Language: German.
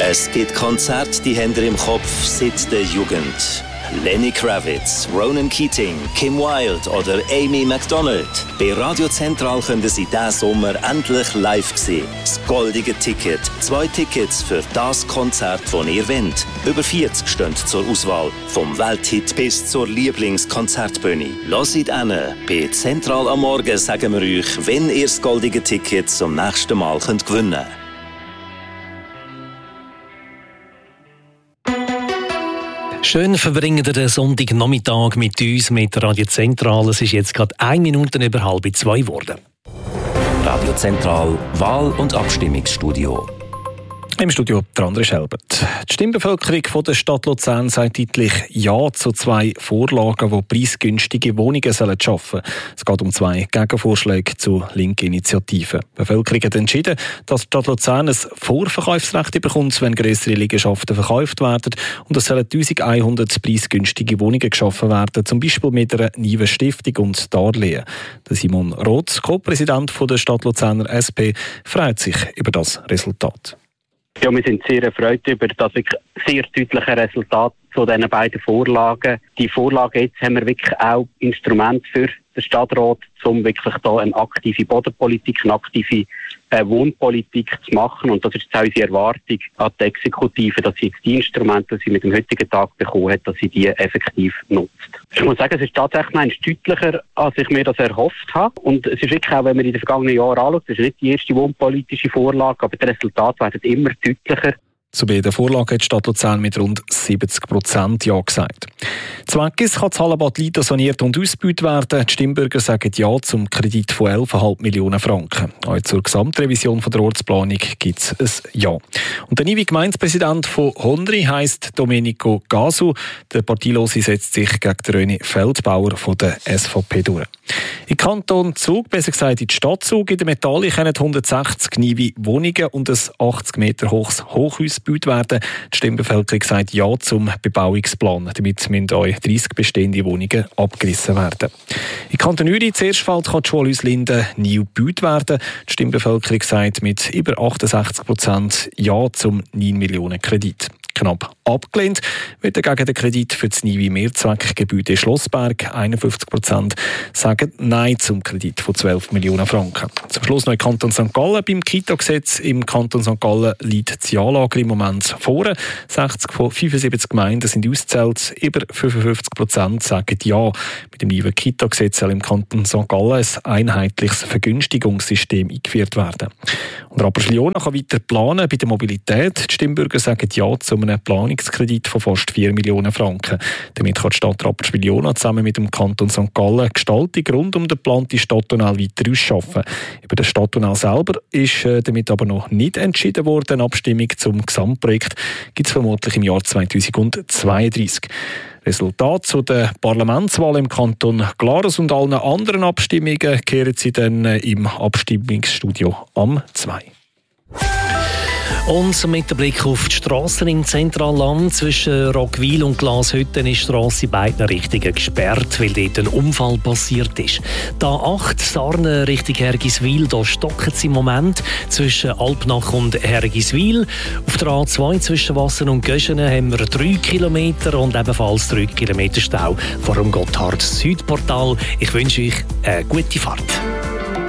Es gibt Konzerte, die haben ihr im Kopf seit der Jugend. Lenny Kravitz, Ronan Keating, Kim Wilde oder Amy MacDonald. Bei Radio Zentral können Sie diesen Sommer endlich live sehen. Das goldige Ticket. 2 Tickets für das Konzert, das ihr wollt. Über 40 stehen zur Auswahl. Vom Welthit bis zur Lieblingskonzertbühne. Hört hin. Bei Zentral am Morgen sagen wir euch, wenn ihr das goldige Ticket zum nächsten Mal gewinnen könnt. Schön verbringen ihr den Sonntagnachmittag mit uns, mit Radio Zentral. Es ist jetzt gerade 1 Minute über 1:30 geworden. Radio Zentral, Wahl- und Abstimmungsstudio. Im Studio der André Schelbert. Die Stimmbevölkerung von der Stadt Luzern sagt deutlich Ja zu 2 Vorlagen, die preisgünstige Wohnungen schaffen sollen. Es geht um 2 Gegenvorschläge zu linken Initiativen. Die Bevölkerung hat entschieden, dass die Stadt Luzern ein Vorverkaufsrecht bekommt, wenn grössere Liegenschaften verkauft werden. Und es sollen 1100 preisgünstige Wohnungen geschaffen werden, zum Beispiel mit einer neuen Stiftung und Darlehen. Der Simon Roth, Co-Präsident der Stadt Luzerner SP, freut sich über das Resultat. Ja, wir sind sehr erfreut über das wirklich sehr deutliche Resultat zu diesen beiden Vorlagen. Die Vorlagen jetzt haben wir wirklich auch Instrument für den Stadtrat, um wirklich da eine aktive Bodenpolitik, eine aktive Wohnpolitik zu machen. Und das ist jetzt auch unsere Erwartung an die Exekutive, dass sie jetzt die Instrumente, die sie mit dem heutigen Tag bekommen hat, dass sie die effektiv nutzt. Ich muss sagen, es ist tatsächlich deutlicher, als ich mir das erhofft habe. Und es ist wirklich auch, wenn man in den vergangenen Jahren anschaut, das ist nicht die erste wohnpolitische Vorlage, aber die Resultate werden immer deutlicher. Zu beiden Vorlagen hat die Stadt Luzern mit rund 70% Ja gesagt. Zweckis kann das Hallenbad Leitha saniert und ausgebaut werden. Die Stimmbürger sagen Ja zum Kredit von 11,5 Millionen Franken. Auch zur Gesamtrevision der Ortsplanung gibt es ein Ja. Und der neue Gemeindepräsident von Hondri heisst Domenico Gasu. Der Parteilose setzt sich gegen René Feldbauer von der SVP durch. Im Kanton Zug, besser gesagt in der Stadt Zug, in der Metalli, können 160 neue Wohnungen und ein 80 Meter hohes Hochhaus gebaut werden. Die Stimmbevölkerung sagt Ja zum Bebauungsplan. Damit müssen auch 30 bestehende Wohnungen abgerissen werden. In Kanton Uri, zuerst fällt, kann die Schule Linden neu gebaut werden. Die Stimmbevölkerung sagt mit über 68% Ja zum 9 Millionen Kredit. Knapp abgelehnt wird dagegen der Kredit für das neue Mehrzweckgebäude Schlossberg. 51% sagen Nein zum Kredit von 12 Millionen Franken. Zum Schluss noch in Kanton St. Gallen. Beim Kita-Gesetz im Kanton St. Gallen liegt das Ja-Lager im Moment vor. 60 von 75 Gemeinden sind ausgezählt. Über 55% sagen Ja. Mit dem neuen Kita-Gesetz soll im Kanton St. Gallen ein einheitliches Vergünstigungssystem eingeführt werden. Und Rapperswil-Jona kann weiter planen bei der Mobilität. Die Stimmbürger sagen Ja zu einem Planungskredit von fast 4 Millionen Franken. Damit kann die Stadt Rapperswil-Jona zusammen mit dem Kanton St. Gallen Gestaltung rund um den geplanten Stadttunnel weiter ausschaffen. Über den Stadttunnel selber ist damit aber noch nicht entschieden worden. Eine Abstimmung zum Gesamtprojekt gibt es vermutlich im Jahr 2032. Resultat zu der Parlamentswahl im Kanton Glarus und allen anderen Abstimmungen kehren Sie dann im Abstimmungsstudio am 2. Und mit dem Blick auf die Strassen im Zentralland zwischen Roggwil und Glashütten ist die Strasse in beiden Richtungen gesperrt, weil dort ein Unfall passiert ist. Da 8 Sarne Richtung Hergiswil, da stocken sie im Moment zwischen Alpnach und Hergiswil. Auf der A2 zwischen Wassen und Göschenen haben wir 3 Kilometer und ebenfalls 3 Kilometer Stau vor dem Gotthard-Südportal. Ich wünsche euch eine gute Fahrt.